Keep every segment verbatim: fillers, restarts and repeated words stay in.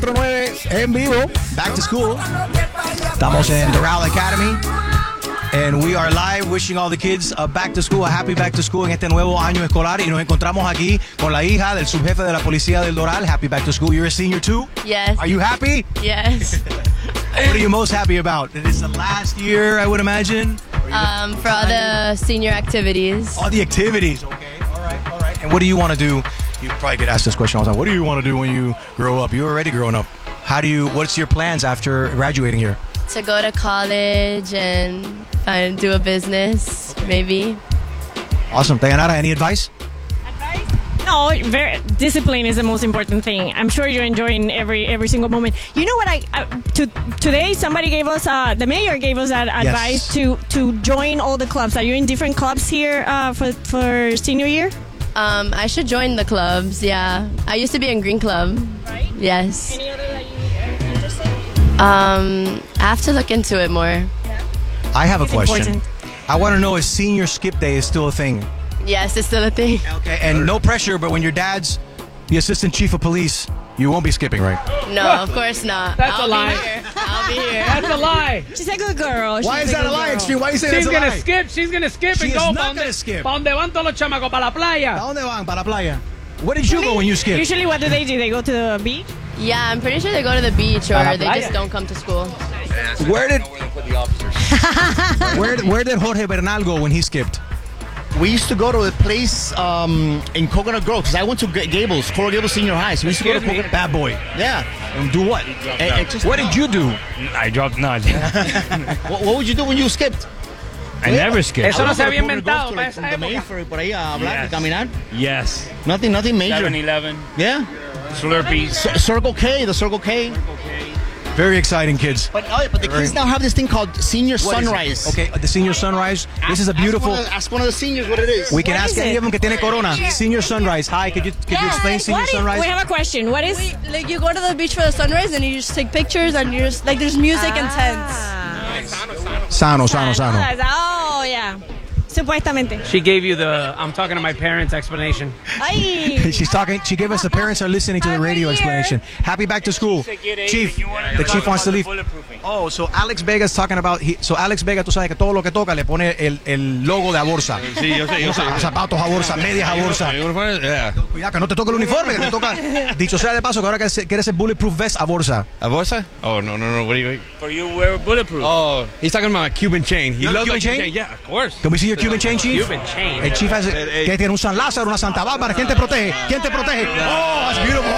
nueve en vivo, back to school. Estamos en Doral Academy. And we are live wishing all the kids a back to school, a happy back to school en este nuevo año escolar. Y nos encontramos aquí con la hija del subjefe de la policía del Doral. Happy back to school. You're a senior too? Yes. Are you happy? Yes. What are you most happy about? It is the last year, I would imagine. Um, for all the senior activities. All the activities. Okay. All right. All right. And what do you want to do? You probably get asked this question all the time. What do you want to do when you grow up? You're already grown up. How do you? What's your plans after graduating here? To go to college and find do a business, maybe. Awesome. Dayanara, any advice? No, very, discipline is the most important thing. I'm sure you're enjoying every every single moment. You know what? I, I to, today somebody gave us uh, the mayor gave us that Yes. advice to to join all the clubs. Are you in different clubs here uh, for for senior year? Um, I should join the clubs. Yeah, I used to be in Green Club. Right. Yes. Any other that you are interested? Um, I have to look into it more. I have a It's question. important. I want to know if senior skip day is still a thing. Yes, it's still a thing. Okay. And no pressure, but when your dad's the assistant chief of police, you won't be skipping, right? No, of course not. That's I'll a lie. Be here. I'll be here. That's a lie. She's a good girl. She's Why is that good a lie, girl. Extreme? Why are you saying She's that's a gonna lie? skip. She's gonna skip She and is go. not pa' donde- gonna skip. Pa' donde van todos los chamacos, para la playa. ¿A dónde van? Para la playa. Where did you go when you skipped? Usually, what do they do? They go to the beach. Yeah, I'm pretty sure they go to the beach A la or they playa. just don't come to school. Where did where, where did Jorge Bernal go when he skipped? We used to go to a place um, in Coconut Grove because I went to G- Gables, Coral Gables Senior High. So we used to go to Excuse me. Coconut. Bad boy. Yeah. And do what? Eh, eh, just- What did you do? I dropped none. what, what would you do when you skipped? I never skipped. Eso no se había Coconut Grove inventado to, para like, esa from the época. Mayfair, por ahí a hablar y Yes. caminar. Yes. Nothing, nothing major. seven eleven. Yeah. Slurpees. C- Circle K, the Circle K. Very exciting, kids. But oh, but the kids now have this thing called Senior What is it? Sunrise. Okay, the senior sunrise. This is a Ask beautiful. one, of the, ask one of the seniors what it is. We can What ask is any it? of them que tiene corona. Senior sunrise. Hi, could you could you explain senior What is- sunrise? we have a question. What is? Like you go to the beach for the sunrise and you just take pictures and you're just like there's music and tents. Sano, sano, sano. Oh, yeah. Supuestamente. She gave you the I'm talking to my parents explanation. Ay. She's talking. She gave us the parents are listening to the radio explanation. Happy back to school, Chief. The chief wants to leave. Oh, so Alex Vega's talking about. He, so Alex Vega, tú sabes que todo lo que toca le pone el, el logo de Aborsa. Sí, yo sé, yo sé. Zapatos Aborsa, medias Aborsa. Yeah. Cuidado que no te toque el uniforme, que te toca. Dicho sea de paso que ahora que se- quieres el bulletproof vest Aborsa. A bolsa? Oh, no, no, no. What do you... For you wear bulletproof. Oh, he's talking about a Cuban chain. He You have a loves Cuban my chain? Yeah, of course. Can we see your Cuban chain, Chief? Cuban chain. El Chief hace, Eh, eh. que tiene un San Lázaro, una Santa Bárbara. ¿Quién te protege? ¿Quién te protege? Oh, that's beautiful.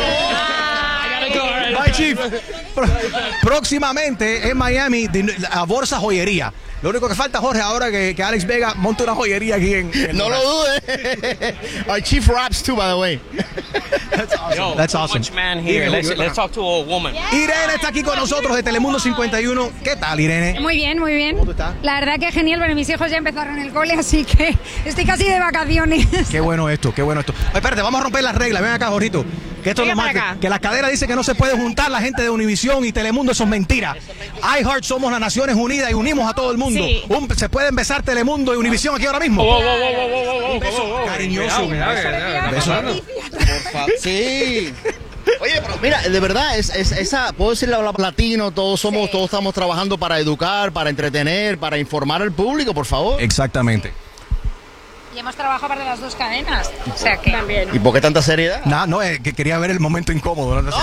Oh. Bye, Chief. Pro- próximamente en Miami, de- a Borsa Joyería. Lo único que falta, Jorge, ahora que, que Alex Vega monte una joyería aquí en. en No lo Doral. dude. Our chief raps too, by the way. That's awesome. That's awesome. man here. Let's, let's talk to a woman. Irene está aquí con nosotros de Telemundo cincuenta y uno. ¿Qué tal, Irene? Muy bien, muy bien. ¿Cómo tú estás? La verdad que genial, pero mis hijos ya empezaron el cole, así que estoy casi de vacaciones. Qué bueno esto, qué bueno esto. Oye, espérate, vamos a romper las reglas. Ven acá, Jorito. Que esto es lo Venga más para que, acá. que la cadera dice que no se puede juntar la gente de Univisión y Telemundo, eso es mentira. iHeart somos las Naciones Unidas y unimos a todo el mundo. Sí. Un- se pueden besar Telemundo y Univisión aquí ahora mismo. Wow, wow, wow, wow, wow, wow, Un beso wow, wow. cariñoso. Un Cuidado, beso. cuidado, Un beso. Sí. Oye, pero mira, de verdad, es, es- esa, puedo decirle a los latinos, todos somos, todos estamos trabajando para educar, para entretener, para informar al público, por favor. Exactamente. Y hemos trabajado para las dos cadenas, o sea que... También. ¿Y por qué tanta seriedad? No, no, es que quería ver el momento incómodo. ¿no?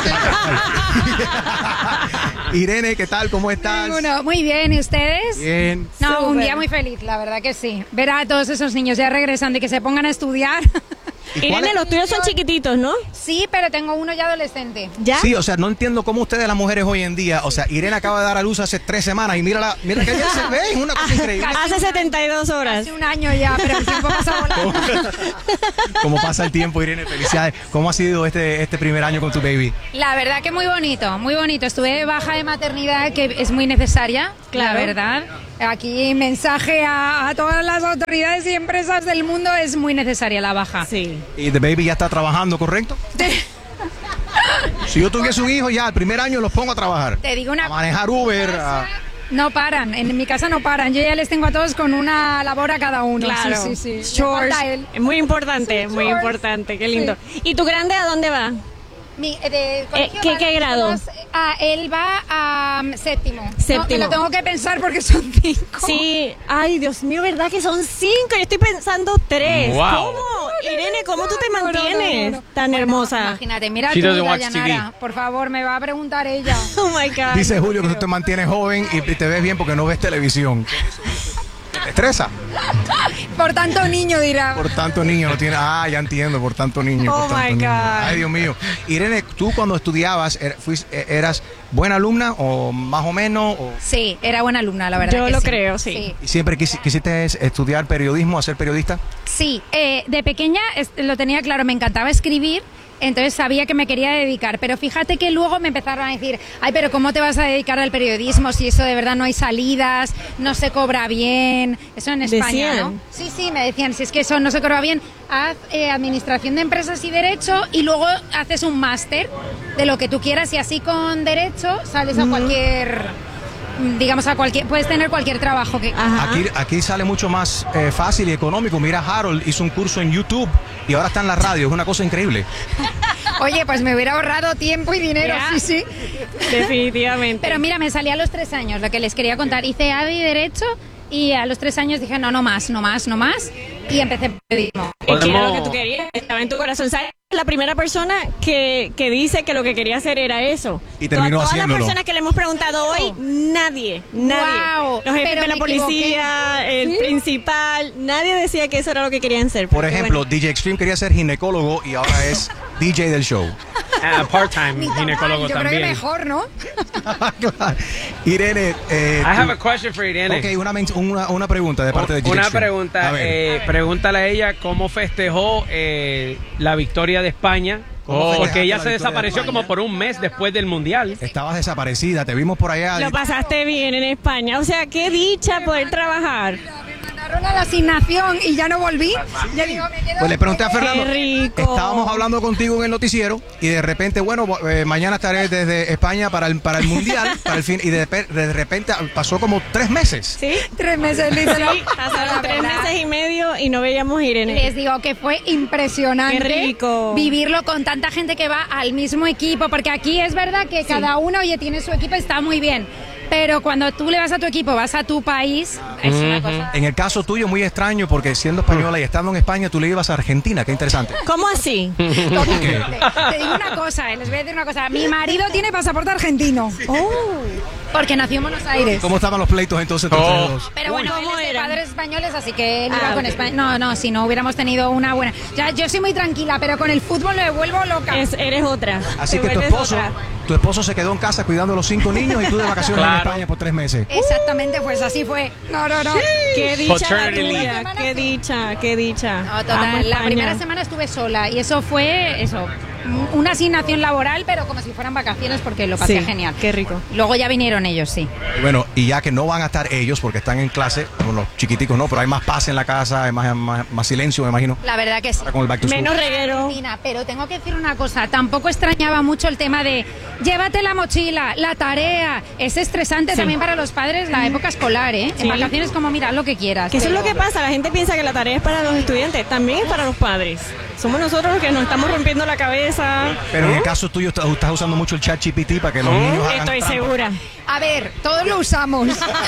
Irene, ¿qué tal? ¿Cómo estás? Bueno, muy bien, ¿y ustedes? Bien. No, un Súper. día muy feliz, la verdad que sí. Ver a todos esos niños ya regresando y que se pongan a estudiar. ¿Y cuál Irene, es- los tuyos son chiquititos, ¿no? Sí, pero tengo uno ya adolescente. ¿Ya? Sí, o sea, no entiendo cómo ustedes las mujeres hoy en día, o sea, Irene acaba de dar a luz hace tres semanas y mira la, mira que bien se ve, es una cosa increíble. Hace setenta y dos horas. Hace un año ya, pero el tiempo pasa volando. ¿Cómo pasa el tiempo, Irene? Felicidades. ¿Cómo ha sido este, este primer año con tu baby? La verdad que muy bonito, muy bonito. Estuve de baja de maternidad, que es muy necesaria, Claro. la verdad. Aquí mensaje a, a todas las autoridades y empresas del mundo, es muy necesaria la baja. Sí. ¿Y the baby ya está trabajando, correcto? Si yo tuviese un hijo ya, el primer año los pongo a trabajar. Te digo una A manejar Uber, a... No paran, en mi casa no paran. Yo ya les tengo a todos con una labor a cada uno. Claro. Sí, sí, sí. Chores. Me falta él. Es muy importante, Sí, muy chores. importante, qué lindo. ¿Y tu grande a dónde va? Mi, de colegio ¿qué- va- qué grado? dos- ah, él va a um, séptimo. Séptimo. No, me lo tengo que pensar porque son cinco. Sí, ay, Dios mío, ¿verdad que son cinco? Yo estoy pensando tres. Wow. ¿Cómo? Irene, ¿cómo tú te No, no, no, mantienes no, no. tan Bueno, hermosa? Imagínate, mira She tú, doesn't watch Dayanara. Por favor, me va a preguntar ella. Oh my God. Dice Julio que tú te mantienes joven y te ves bien porque no ves televisión. ¿Te estresa? Por tanto niño, dirá. Por tanto niño, no tiene. Ah, ya entiendo, por tanto niño. Oh, por tanto my niño. God. Ay, Dios mío. Irene, tú cuando estudiabas, er- fuis- eh, ¿eras buena alumna o más o menos? O, Sí, era buena alumna, la verdad. Yo que lo sí. creo, sí. ¿Y siempre quisi- quisiste estudiar periodismo, ser periodista? Sí, eh, de pequeña es- lo tenía claro, me encantaba escribir, entonces sabía que me quería dedicar, pero fíjate que luego me empezaron a decir, ay, pero ¿cómo te vas a dedicar al periodismo si eso de verdad no hay salidas, no se cobra bien? Eso en España, ¿Decían? ¿no? Sí, sí, me decían, si es que eso no se cobra bien, haz eh, administración de empresas y derecho y luego haces un máster de lo que tú quieras y así con derecho sales a cualquier, digamos, a cualquier, puedes tener cualquier trabajo que... Ajá. Aquí, aquí sale mucho más eh, fácil y económico. Mira, Harold hizo un curso en YouTube y ahora está en la radio. Es una cosa increíble. Oye, pues me hubiera ahorrado tiempo y dinero, Ya. sí, sí. Definitivamente. Pero mira, me salí a los tres años, lo que les quería contar. Hice A D y Derecho y a los tres años dije, no, no más, no más, no más. Y empecé periodismo. Es que era lo que Podemos- tú querías, estaba en tu corazón. ¿Sabes? La primera persona que, que dice que lo que quería hacer era eso. Y terminó Todas haciéndolo. las personas que le hemos preguntado hoy, nadie, nadie. Guau, Los jefes pero de la me policía, el ¿Sí? principal, nadie decía que eso era lo que querían ser. Por Porque, ejemplo, bueno, D J Extreme quería ser ginecólogo y ahora es D J del show. Ah, part-time Ni tan ginecólogo mal, yo creo que también. mejor, ¿no? Claro. Irene, eh, I have tú- a question for Irene. ok, una, men- una, una pregunta de parte de D J Una Extreme. pregunta, A ver. eh, pregúntale a ella cómo festejó eh, la victoria de España. ¿Cómo Porque festejaste ella la se victoria de desapareció España? como por un mes después del Mundial. Estabas desaparecida, te vimos por allá. lo pasaste bien en España. O sea, qué dicha poder trabajar. Me mandaron a la asignación y ya no volví. Ya digo, me quedo... Pues le pregunté a Fernando. Qué rico. Estábamos hablando contigo en el noticiero y de repente, bueno, eh, mañana estaré desde España para el, para el Mundial, para el fin, y de, de repente pasó como tres meses. ¿Sí? Tres meses, literal. Sí, pasaron La tres verdad. meses y medio y no veíamos a Irene. Les digo que fue impresionante. Qué rico. Vivirlo con tanta gente que va al mismo equipo, porque aquí es verdad que cada uno, oye, tiene su equipo, está muy bien. Pero cuando tú le vas a tu equipo, vas a tu país, es una cosa... En el caso tuyo, muy extraño, porque siendo española y estando en España, tú le ibas a Argentina. Qué interesante. ¿Cómo así? Totalmente. Te digo una cosa, eh, les voy a decir una cosa. Mi marido tiene pasaporte argentino. Oh. Porque nació en Buenos Aires. ¿Cómo estaban los pleitos entonces entre Oh. ustedes dos? Pero bueno, él ¿Cómo es de era? padres españoles, así que él Ah, iba con ok. España. No, no, si no hubiéramos tenido una buena... Ya, yo soy muy tranquila, pero con el fútbol me vuelvo loca. Es- eres otra. Así Te que tu vuelves esposo, otra. tu esposo se quedó en casa cuidando a los cinco niños y tú de vacaciones en Claro. España por tres meses. Exactamente, pues así fue. No, no, no. Qué dicha la Paternity tuya, leave. qué dicha, qué dicha. No, Amo total. La España. primera semana estuve sola y eso fue, eso, una asignación laboral, pero como si fueran vacaciones porque lo pasé Sí, genial. qué rico. Luego ya vinieron ellos, sí. Y bueno, y ya que no van a estar ellos porque están en clase, como los chiquiticos no, pero hay más paz en la casa, hay más, más, más silencio, me imagino, La verdad que sí. ahora con el back to school. Menos reguero. Argentina, pero tengo que decir una cosa, tampoco extrañaba mucho el tema de llévate la mochila, la tarea. Es estresante Sí. también para los padres la época escolar, ¿eh? Sí. En vacaciones como mira lo que quieras. Que eso es pero- lo que pasa, la gente piensa que la tarea es para los estudiantes, también es para los padres. Somos nosotros los que nos estamos rompiendo la cabeza. Pero en el caso tuyo, estás estás usando mucho el chat G P T para que los niños hagan Estoy trampa. segura. A ver, todos lo usamos.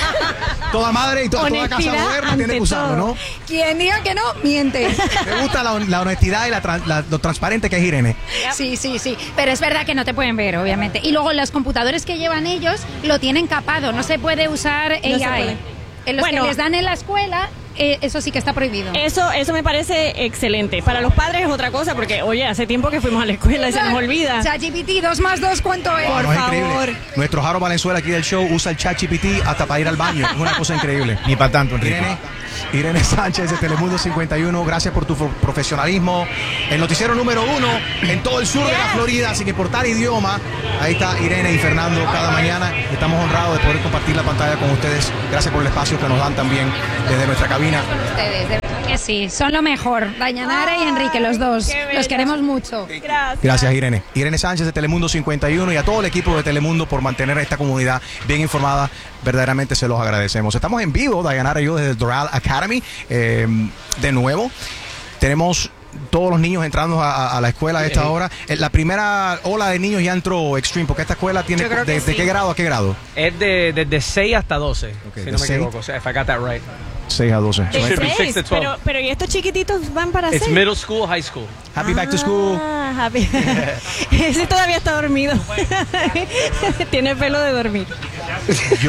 Toda madre y to- toda casa Honestidad moderna tiene que ante usarlo, todo. ¿no? Quien diga que no, miente. Me gusta la, la honestidad y la, tran- la- lo transparente que es Irene. Sí, sí, sí. Pero es verdad que no te pueden ver, obviamente. Y luego los computadores que llevan ellos lo tienen capado. No se puede usar A I. No se puede. En los Bueno. que les dan en la escuela, eh, eso sí que está prohibido. Eso, eso me parece excelente. Para los padres es otra cosa, porque, oye, hace tiempo que fuimos a la escuela y se nos olvida. ChatGPT, dos más dos, ¿cuánto es? No, no, es increíble. favor. Nuestro Jaro Valenzuela aquí del show usa el chat G P T hasta para ir al baño. Es una cosa increíble. Ni para tanto, Enrique. Irene, Irene Sánchez de Telemundo cincuenta y uno, gracias por tu pro- profesionalismo. El noticiero número uno en todo el sur de la Florida, sin importar idioma. Ahí está Irene y Fernando cada mañana. Estamos honrados de poder compartir la pantalla con ustedes. Gracias por el espacio que nos dan también desde nuestra cabina. Ustedes, de verdad que sí, son lo mejor. Dayanara y Enrique, los dos. qué bello. Los queremos mucho. Gracias. Gracias, Irene. Irene Sánchez de Telemundo cincuenta y uno y a todo el equipo de Telemundo por mantener a esta comunidad bien informada. Verdaderamente se los agradecemos. Estamos en vivo, Dayanara y yo, desde el Doral Academy. Eh, de nuevo, tenemos todos los niños entrando a, a la escuela a esta Sí. hora. Eh, La primera ola de niños ya entró Extreme, porque esta escuela tiene Yo creo de, que de sí. qué grado a qué grado. Es de desde seis hasta doce, Ok, si de no me seis. equivoco. O sea, if I got that right. seis a doce. De should be seis, six to twelve. pero, pero ¿y estos chiquititos van para It's seis? middle school, high school. Happy back to school. Ah, happy. Ese todavía está dormido. Tiene pelo de dormir. Yo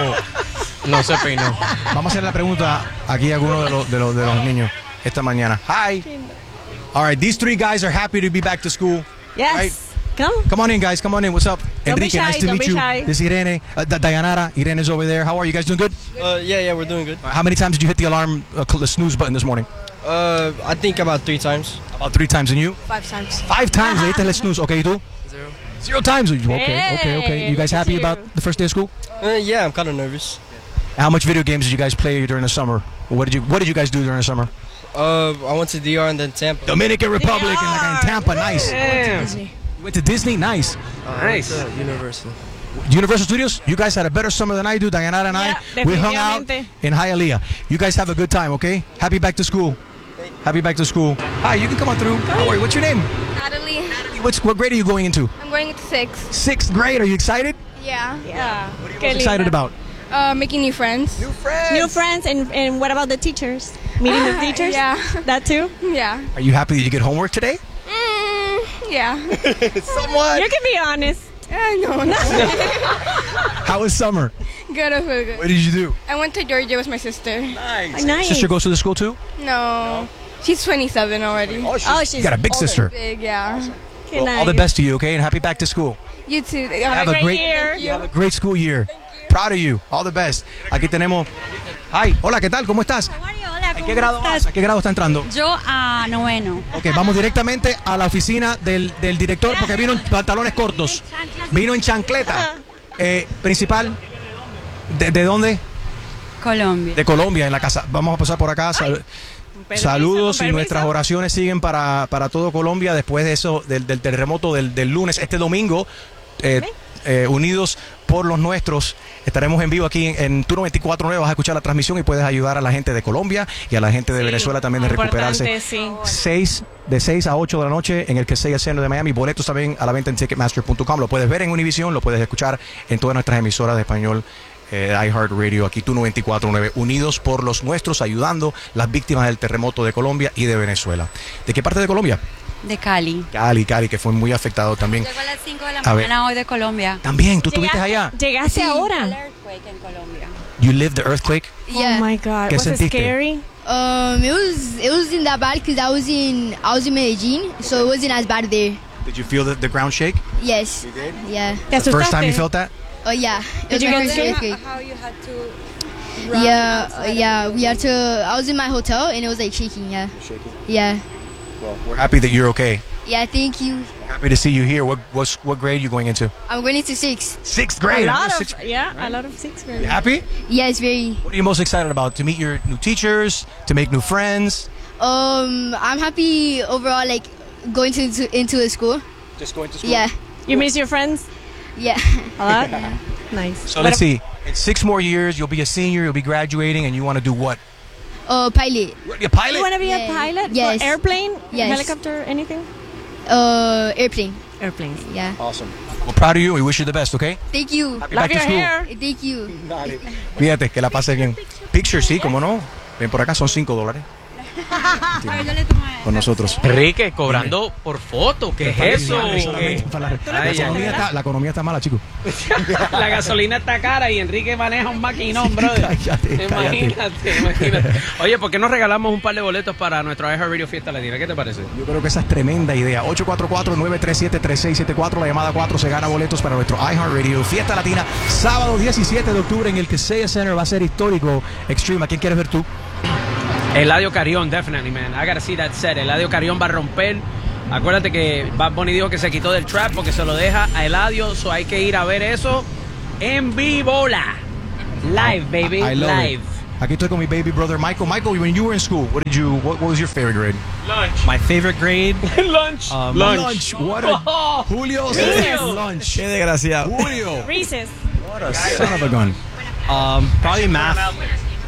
No se peinó. vamos a hacer la pregunta aquí a alguno de los, de los de los niños esta mañana. Hi. All right, these three guys are happy to be back to school. Yes. Right. Come. Come on in, guys. Come on in. What's up? Don't be Enrique, shy, nice to don't meet be you. shy. This is Irene. Uh, D- Dayanara. Irene is over there. How are you guys doing good? Uh, yeah, yeah, we're doing good. How many times did you hit the alarm, uh, cl- the snooze button this morning? Uh, I think about three times. About three times. And you? Five times. Five times. Le diste el snooze. Okay, ¿y tú? Zero. Zero times. Okay, okay, okay. You guys Hey, happy look at about you. the first day of school? Uh, yeah, I'm kind of nervous. How much video games did you guys play during the summer? What did you What did you guys do during the summer? Uh, I went to D R and then Tampa. Dominican Republic and like in Tampa. Nice. Damn. You went to Disney. Nice. Nice. Uh, Universal. Universal Studios. You guys had a better summer than I do. Dayanara and I. Yeah, We hung out definitivamente. in Hialeah. You guys have a good time, okay? Happy back to school. Happy back to school. Hi, you can come on through. Don't worry. What's your name? Natalie, What's What grade are you going into? I'm going into sixth. Sixth grade. Are you excited? Yeah. Yeah. What's excited about? Uh, making new friends. friends. New friends, and, and what about the teachers? Meeting the teachers? Yeah. That too? Yeah. Are you happy that you get homework today? Mm, yeah. Somewhat. You can be honest. Uh, no, no. How was summer? Good, I feel good. What did you do? I went to Georgia with my sister. Nice. Sister goes to the school too? No. She's twenty-seven already. Oh, she's, Oh, she's you got a big older. sister. Big, yeah. Okay, Well, all the nice. best to you, okay? And happy back to school. You too. Have a great great year. Thank you. Great school year. Proud of you. All the best. Aquí tenemos. Hi. Hola, ¿qué tal? ¿Cómo estás? Hola, ¿En qué grado vas? ¿A qué grado está entrando? Yo a noveno. Ok, vamos directamente a la oficina del, del director porque vino en pantalones cortos. Vino en chancleta. Eh, principal, ¿de, de dónde? Colombia. De Colombia, en la casa. Vamos a pasar por acá. Sal- Permiso, Saludos con y permiso. nuestras oraciones siguen para, para todo Colombia después de eso, del, del terremoto del, del lunes. Este domingo, eh, eh, unidos por los nuestros, estaremos en vivo aquí en, en Turno veinticuatro nueve. Vas a escuchar la transmisión y puedes ayudar a la gente de Colombia y a la gente de Sí, Venezuela también de recuperarse. importante, sí. Seis, de seis a ocho de la noche en el Casella Center de Miami. Boletos también a la venta en ticketmaster punto com. Lo puedes ver en Univision, lo puedes escuchar en todas nuestras emisoras de español. Eh, iHeartRadio, aquí Turno veinticuatro nueve, unidos por los nuestros, ayudando las víctimas del terremoto de Colombia y de Venezuela. ¿De qué parte de Colombia? De Cali. Cali, Cali, que fue muy afectado también. Llego a las cinco de la A ver. mañana hoy de Colombia. También, ¿tú estuviste allá? Llegaste El ahora. earthquake en Colombia. You lived the earthquake? Yeah. Oh my God. ¿Qué Was it sentiste? scary? Um, it was it wasn't that bad because I was in I was in Medellin, so it wasn't as bad there. Did you feel the, the ground shake? Yes. Yeah. ¿Te The first time you asustaste? felt that? Oh yeah. It Did was you my get first scared? earthquake. How you had to Yeah, uh, yeah. We had to. I was in my hotel and it was like shaking. Yeah. Shaking. Yeah. Well, we're happy that you're okay. Yeah. Thank you. Happy to see you here. What what's, what grade are you going into? I'm going into six. Sixth A grade. lot Another of, sixth- yeah, a lot of sixth You grade. happy? Yes, very. What are you most excited about? To meet your new teachers? To make new friends? Um, I'm happy overall. Like going to, to into a school. Just going to Yeah. You miss your friends Yeah. a lot? Nice. So let's see. In six more years, you'll be a senior, you'll be graduating, and you want to do what? Uh, pilot. A pilot? You want to be Yeah. a pilot? Yes. For airplane? Yes. Helicopter? Anything? Uh, airplane. Airplanes. Yeah. Awesome. We're proud of you. We wish you the best, okay? Thank you. Happy Love back to your school. hair. Thank you. Cuídate, que la pases bien. Picture, sí, cómo no. Ven por acá, son cinco dólares. Con nosotros. Enrique, cobrando por foto. ¿Qué es eso? ¿Qué? La, Ay, economía ay, está, la economía está mala, chicos. La gasolina está cara y Enrique maneja un maquinón, brother. Cállate, cállate. Imagínate, imagínate. Oye, ¿por qué no regalamos un par de boletos para nuestro iHeartRadio Fiesta Latina? ¿Qué te parece? Yo creo que esa es tremenda idea. ocho cuatro cuatro, nueve tres siete, tres seis siete cuatro. La llamada cuatro se gana boletos para nuestro iHeartRadio Fiesta Latina. Sábado diecisiete de octubre en el Casella Center. Va a ser histórico. Extreme. ¿A quién quieres ver tú? Eladio Carrión, definitely, man. I gotta see that set. Eladio Carrión va a romper. Acuérdate que Bad Bunny dijo que se quitó del trap porque se lo deja a Eladio. So hay que ir a ver eso en vivo. La. Live, baby. I love Live. it. Aquí estoy con mi baby brother Michael. Michael, when you were in school, what did you? What, what was your favorite grade? Lunch. My favorite grade. Lunch. Um, Lunch. What a Oh, Julio Recess. lunch. Qué desgraciado. Julio. Recess. What a son of a gun. Um, probably math.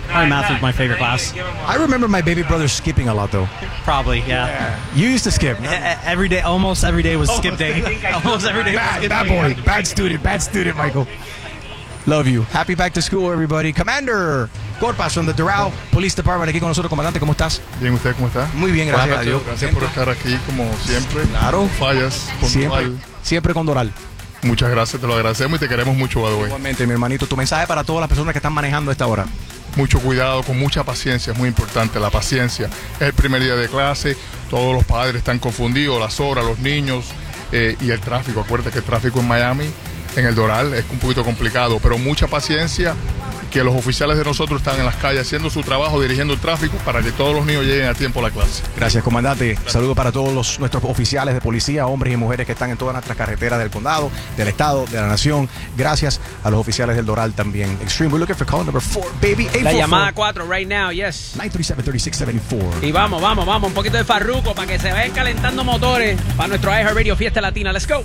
Probably math was my favorite class. I remember my baby brother skipping a lot, though. Probably, yeah. You used to skip. E- Every day, almost every day was skip day. Almost every day was Bad, skip bad day. boy. Bad student. Bad student, Michael. Love you. Happy back to school, everybody. Commander Corpas from the Doral Police Department aquí con nosotros. Comandante, ¿cómo estás? Bien, ¿usted cómo está? Muy bien, gracias Buenas a noches, Dios. Gracias por estar aquí como siempre. Claro. Fallas, Siempre, puntual. siempre con Doral. Muchas gracias, te lo agradecemos y te queremos mucho, by the way. Igualmente, mi hermanito. Tu mensaje para todas las personas que están manejando a esta hora. Mucho cuidado, con mucha paciencia, es muy importante la paciencia. Es el primer día de clase, todos los padres están confundidos, las horas, los niños eh, y el tráfico. Acuérdate que el tráfico en Miami, en el Doral, es un poquito complicado, pero mucha paciencia, que los oficiales de nosotros están en las calles haciendo su trabajo, dirigiendo el tráfico para que todos los niños lleguen a tiempo a la clase. Gracias, comandante. Saludos para todos los, nuestros oficiales de policía, hombres y mujeres que están en todas nuestras carreteras del condado, del estado, de la nación. Gracias a los oficiales del Doral también. Extreme, we're looking for call number four, baby. La llamada cuatro right now, yes. nine three seven, three six seven four. Y vamos, vamos, vamos, un poquito de farruco para que se vayan calentando motores para nuestro iHeartRadio Fiesta Latina. Let's go.